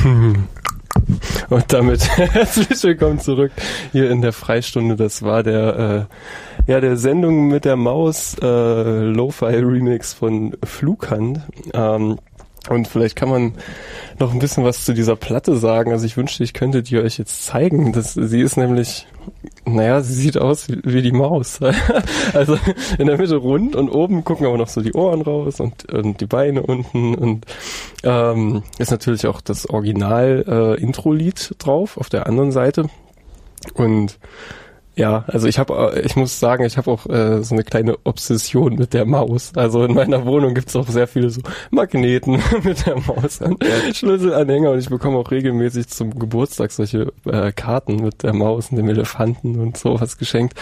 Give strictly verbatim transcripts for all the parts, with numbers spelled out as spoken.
Und damit herzlich willkommen zurück hier in der Freistunde. Das war der äh, ja der Sendung mit der Maus äh, Lo-Fi-Remix von Flughand. Ähm, und vielleicht kann man noch ein bisschen was zu dieser Platte sagen. Also ich wünschte, ich könnte die euch jetzt zeigen. Das, sie ist nämlich, naja, sie sieht aus wie, wie die Maus. Also in der Mitte rund und oben gucken aber noch so die Ohren raus und, und die Beine unten. Und ähm, ist natürlich auch das Original-Intro-Lied äh, drauf auf der anderen Seite. Und ja, also ich habe, ich muss sagen, ich habe auch äh, so eine kleine Obsession mit der Maus. Also in meiner Wohnung gibt's auch sehr viele so Magneten mit der Maus an, Schlüsselanhänger, und ich bekomme auch regelmäßig zum Geburtstag solche äh, Karten mit der Maus und dem Elefanten und sowas geschenkt.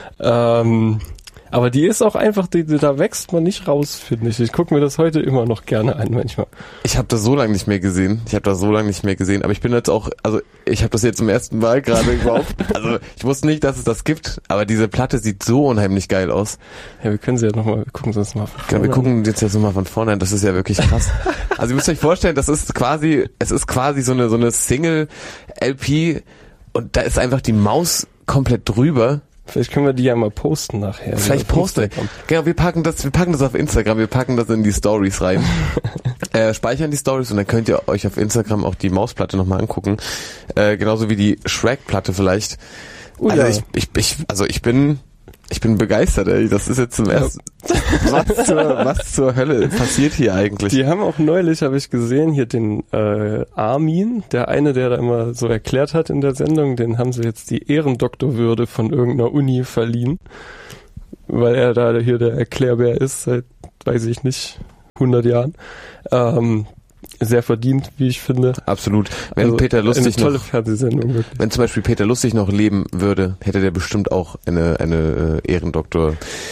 Ähm, aber die ist auch einfach, die, da wächst man nicht raus, finde ich. Ich gucke mir das heute immer noch gerne an manchmal. Ich habe das so lange nicht mehr gesehen. Ich habe das so lange nicht mehr gesehen. Aber ich bin jetzt auch, also ich habe das jetzt zum ersten Mal gerade überhaupt. Also ich wusste nicht, dass es das gibt. Aber diese Platte sieht so unheimlich geil aus. Ja, wir können sie ja nochmal, wir gucken sie uns mal von vorne an. Ja, wir gucken jetzt jetzt nochmal von vorne an. Das ist ja wirklich krass. Also ihr müsst euch vorstellen, das ist quasi, es ist quasi so eine so eine Single-L P und da ist einfach die Maus komplett drüber. Vielleicht können wir die ja mal posten nachher. Vielleicht posten. Genau, wir packen das, wir packen das auf Instagram, wir packen das in die Stories rein. äh, speichern die Stories und dann könnt ihr euch auf Instagram auch die Mausplatte nochmal angucken. Äh, genauso wie die Shrek-Platte vielleicht. Uh, also ja. ich, ich, ich, also ich bin, ich bin begeistert, ey. Das ist jetzt zum ersten. Was zur, was zur Hölle passiert hier eigentlich? Die haben auch neulich, habe ich gesehen, hier den äh, Armin, der eine, der da immer so erklärt hat in der Sendung, den haben sie jetzt die Ehrendoktorwürde von irgendeiner Uni verliehen, weil er da hier der Erklärbär ist, seit, weiß ich nicht, hundert Jahren. Ähm, sehr verdient, wie ich finde. Absolut. Wenn also Peter Lustig eine tolle noch, Fernsehsendung, wirklich. Wenn zum Beispiel Peter Lustig noch leben würde, hätte der bestimmt auch eine, eine äh, Ehrendoktor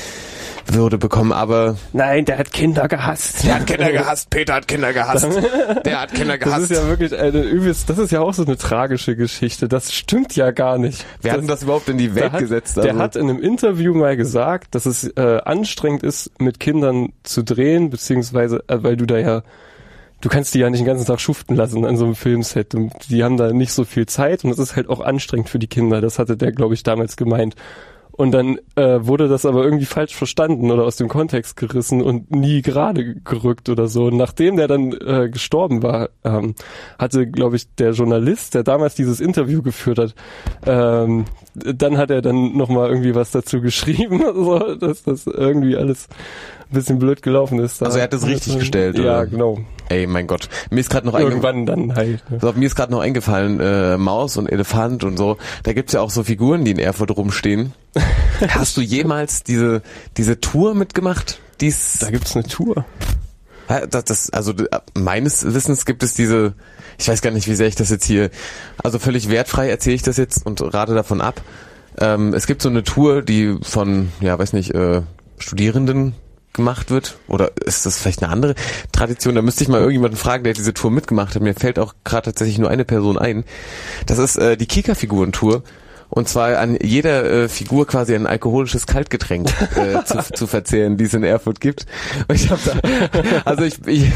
Würde bekommen, aber... Nein, der hat Kinder gehasst. Der hat Kinder gehasst, Peter hat Kinder gehasst. Der hat Kinder gehasst. Das ist ja wirklich eine übelst, das ist ja auch so eine tragische Geschichte. Das stimmt ja gar nicht. Wer hat denn das überhaupt in die Welt hat, gesetzt? Also? Der Also? hat in einem Interview mal gesagt, dass es äh, anstrengend ist, mit Kindern zu drehen, beziehungsweise, äh, weil du da ja, du kannst die ja nicht den ganzen Tag schuften lassen an so einem Filmset. Und die haben da nicht so viel Zeit und das ist halt auch anstrengend für die Kinder. Das hatte der, glaube ich, damals gemeint. Und dann äh, wurde das aber irgendwie falsch verstanden oder aus dem Kontext gerissen und nie gerade gerückt oder so. Und nachdem der dann äh, gestorben war, ähm, hatte, glaube ich, der Journalist, der damals dieses Interview geführt hat, ähm, dann hat er dann nochmal irgendwie was dazu geschrieben, so, dass das irgendwie alles ein bisschen blöd gelaufen ist. Also er hat das richtig gestellt, oder? Ja, genau. Ey, mein Gott. Mir ist gerade noch Irgendwann dann halt. Ne? So, mir ist gerade noch eingefallen, äh, Maus und Elefant und so. Da gibt's ja auch so Figuren, die in Erfurt rumstehen. Hast du jemals diese diese Tour mitgemacht? Dies, da gibt's eine Tour. Das, das, also meines Wissens gibt es diese, ich weiß gar nicht, wie sehr ich das jetzt hier, also völlig wertfrei erzähle ich das jetzt und rate davon ab. Ähm, es gibt so eine Tour, die von, ja, weiß nicht, äh, Studierenden gemacht wird, oder ist das vielleicht eine andere Tradition? Da müsste ich mal irgendjemanden fragen, der diese Tour mitgemacht hat. Mir fällt auch gerade tatsächlich nur eine Person ein. Das ist äh, die Kika-Figuren-Tour. Und zwar an jeder äh, Figur quasi ein alkoholisches Kaltgetränk äh, zu, zu verzehren, die es in Erfurt gibt. Und ich habe da, also ich, ich,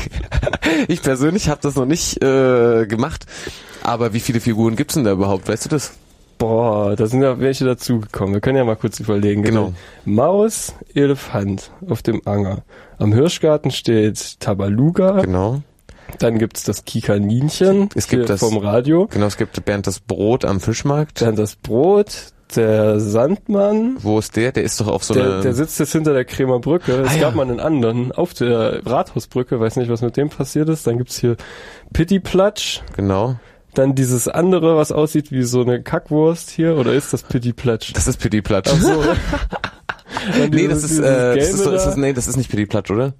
ich persönlich habe das noch nicht äh, gemacht. Aber wie viele Figuren gibt's denn da überhaupt? Weißt du das? Boah, da sind ja welche dazugekommen. Wir können ja mal kurz überlegen. Genau. Maus, Elefant auf dem Anger. Am Hirschgarten steht Tabaluga. Genau. Dann gibt's das Kikaninchen. Es gibt das vom Radio. Genau, es gibt Bernd das Brot am Fischmarkt. Bernd das Brot. Der Sandmann. Wo ist der? Der ist doch auf so der, einer... Der sitzt jetzt hinter der Kremer Brücke. Es ah, gab ja. mal einen anderen auf der Rathausbrücke. Weiß nicht, was mit dem passiert ist. Dann gibt's hier Pittiplatsch. Genau. Dann dieses andere, was aussieht wie so eine Kackwurst hier, oder ist das Pittiplatsch? Das ist Pittiplatsch. Ach so. nee, das ist, äh, das ist, so, das ist, nee, das ist nicht Pittiplatsch, oder?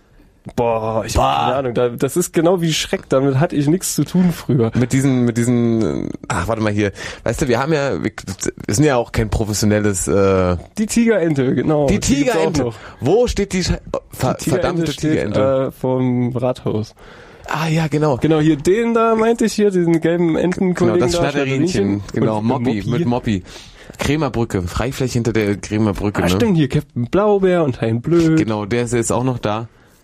Boah, ich hab keine Ahnung. Da, das ist genau wie Schreck. Damit hatte ich nichts zu tun früher. Mit diesen, mit diesen, ach, warte mal hier. Weißt du, wir haben ja, wir, wir sind ja auch kein professionelles, äh, Die Tigerente, genau. Die Tigerente. Wo steht die, Sche- ver- die Tigerente verdammte steht, Tigerente? Äh, vom Rathaus. Ah, ja, genau. Genau, hier den da meinte ich hier, diesen gelben Enten. Genau, das Schnatterinchen. Genau, Und Moppi, Moppi. mit Moppi. Kremer Brücke, Freifläche hinter der Kremer Brücke, Ah, ne? stimmt, hier Captain Blaubeer und Hein Blöd. Genau, der ist jetzt auch noch da.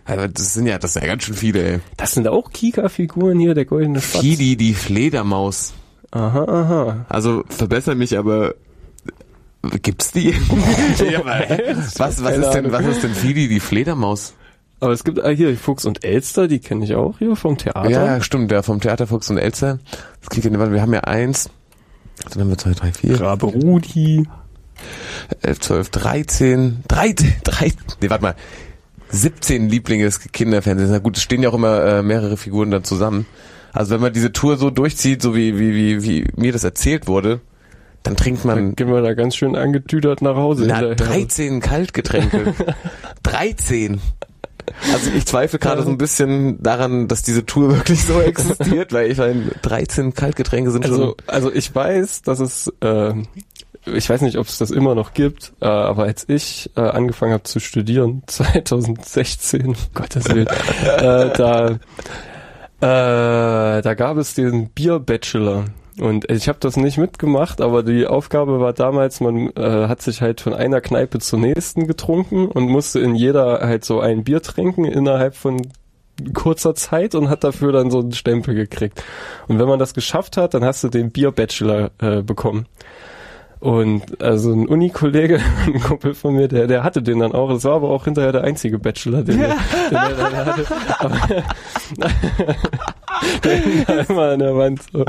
Aber das sind ja, das sind ja ganz schön viele, ey. Das sind auch Kika-Figuren hier, der goldene Spatz. Fidi, die Fledermaus. Aha, aha. Also, verbessere mich, aber gibt's die? Ja, was, was ist denn, was ist denn Fidi, die Fledermaus? Aber es gibt ah, hier Fuchs und Elster, die kenne ich auch hier vom Theater. Ja, stimmt, ja, vom Theater Fuchs und Elster. Das klingt ja, wir haben ja eins, dann haben wir zwei, drei, vier. Rabe Rudi. elf, zwölf, dreizehn, dreizehn, dreizehn, nee, warte mal, siebzehn Lieblinge des Kinderfernsehens. Na gut, es stehen ja auch immer äh, mehrere Figuren dann zusammen. Also wenn man diese Tour so durchzieht, so wie, wie, wie, wie mir das erzählt wurde, dann trinkt man... Dann gehen wir da ganz schön angetüdert nach Hause. Na, dreizehn Kaltgetränke. dreizehn. Also ich zweifle gerade so ein bisschen daran, dass diese Tour wirklich so existiert, weil ich meine, dreizehn Kaltgetränke sind also, schon... Also ich weiß, dass es... Äh, ich weiß nicht, ob es das immer noch gibt, äh, aber als ich äh, angefangen habe zu studieren, zwanzig sechzehn, Gottes Willen, äh, da, äh, da gab es den Bier-Bachelor. Und ich habe das nicht mitgemacht, aber die Aufgabe war damals, man äh, hat sich halt von einer Kneipe zur nächsten getrunken und musste in jeder halt so ein Bier trinken innerhalb von kurzer Zeit und hat dafür dann so einen Stempel gekriegt. Und wenn man das geschafft hat, dann hast du den Bier-Bachelor äh, bekommen. Und also ein Unikollege, ein Kumpel von mir, der der hatte den dann auch. Das war aber auch hinterher der einzige Bachelor, den, ja. der, den er, der hatte. Aber, der hing da immer an der Wand so.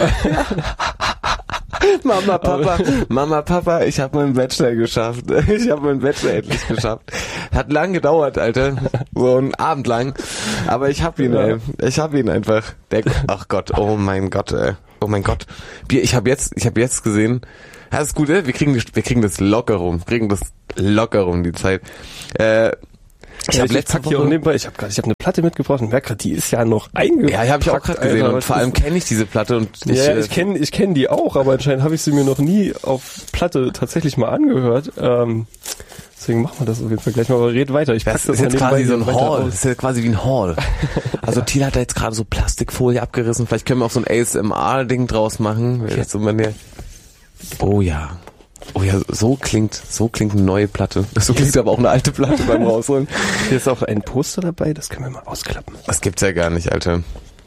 Mama, Papa, Mama, Papa, ich habe meinen Bachelor geschafft. Ich habe meinen Bachelor endlich geschafft. Hat lang gedauert, Alter. So einen Abend lang. Aber ich hab ihn, ja. ey. Ich hab ihn einfach. Der, ach Gott, oh mein Gott, ey. Oh mein Gott. Bier, ich habe jetzt, ich habe jetzt gesehen, das ist gut, ey. Wir kriegen, wir kriegen das locker rum. Wir kriegen das locker rum, die Zeit. Äh, Ich ja, habe letzte Woche, nebenbei, ich habe gerade, ich habe eine Platte mitgebracht und merke gerade, die ist ja noch eingepackt. Ja, die habe ich auch gerade gesehen und vor allem kenne ich diese Platte und ich, ja, ich kenne, ich kenne die auch, aber anscheinend habe ich sie mir noch nie auf Platte tatsächlich mal angehört. Ähm, deswegen machen wir das auf jeden Fall gleich mal. Aber red weiter. Ich das, das ist jetzt quasi so ein Haul. Das ist ja quasi wie ein Haul. Also Thiel hat da jetzt gerade so Plastikfolie abgerissen. Vielleicht können wir auch so ein A S M R-Ding draus machen. Okay. Jetzt so meine, oh ja. Oh ja, so klingt, so klingt eine neue Platte. So klingt aber auch eine alte Platte beim Rausholen. Hier ist auch ein Poster dabei, das können wir mal ausklappen. Das gibt's ja gar nicht, Alter.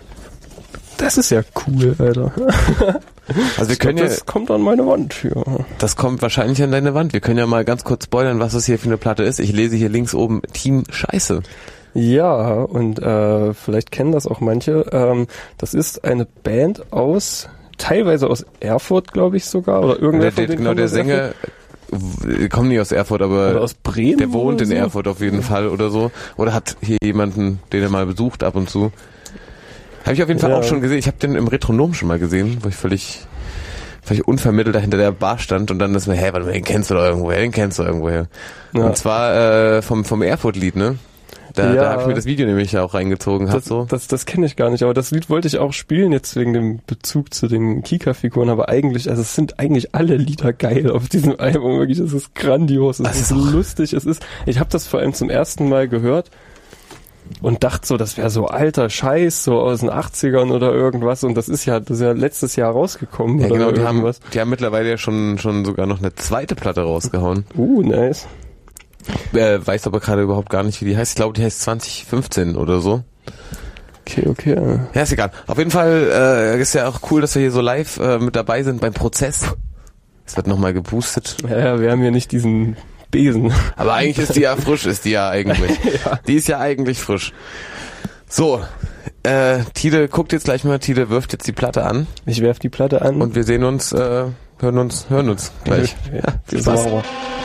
Das ist ja cool, Alter. Also wir können glaub, ja, das kommt an meine Wand hier. Das kommt wahrscheinlich an deine Wand. Wir können ja mal ganz kurz spoilern, was das hier für eine Platte ist. Ich lese hier links oben Team Scheiße. Ja, und äh, vielleicht kennen das auch manche. Ähm, das ist eine Band aus... teilweise aus Erfurt, glaube ich sogar, oder irgendwer der, der, genau, der Sänger kommt nicht aus Erfurt, aber oder aus Bremen, der wohnt in so? Erfurt auf jeden Fall oder so. Oder hat hier jemanden, den er mal besucht ab und zu. Habe ich auf jeden Fall ja. auch schon gesehen. Ich habe den im Retronom schon mal gesehen, wo ich völlig, völlig unvermittelt da hinter der Bar stand und dann ist mir, hey, warte mal, den kennst du doch irgendwoher, den kennst du irgendwoher. Ja. Und zwar äh, vom, vom Erfurt-Lied, ne? Da, ja, da habe ich mir das Video nämlich auch reingezogen. Das, so. das, das kenne ich gar nicht, aber das Lied wollte ich auch spielen jetzt wegen dem Bezug zu den Kika-Figuren, aber eigentlich, also es sind eigentlich alle Lieder geil auf diesem Album, wirklich, es ist grandios, es das ist, ist lustig, es ist, ich habe das vor allem zum ersten Mal gehört und dachte so, das wäre so alter Scheiß, so aus den achtzigern oder irgendwas und das ist ja, das ist ja letztes Jahr rausgekommen ja, oder genau, die irgendwas. Haben, die haben mittlerweile ja schon, schon sogar noch eine zweite Platte rausgehauen. Uh, nice. Äh, weiß aber gerade überhaupt gar nicht, wie die heißt. Ich glaube, die heißt zwanzig fünfzehn oder so. Okay, okay. Ja, ist egal. Auf jeden Fall äh, ist ja auch cool, dass wir hier so live äh, mit dabei sind beim Prozess. Es wird nochmal geboostet. Ja, ja, wir haben hier nicht diesen Besen. Aber eigentlich ist die ja frisch, ist die ja eigentlich. ja. Die ist ja eigentlich frisch. So, äh, Tide guckt jetzt gleich mal, Tide wirft jetzt die Platte an. Ich werf die Platte an. Und wir sehen uns, äh, hören uns, hören uns gleich. ja, viel Spaß.